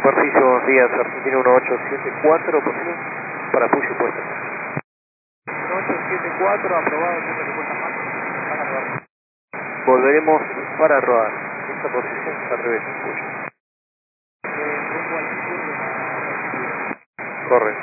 Tarcisio, buenos días, Argentina 1874, posición para push puesta. 1874, aprobado, siempre que cuesta más, van a rodar. Volveremos para rodar. Esta posición está al revés, push. Rumbo al sur de la... Correcto.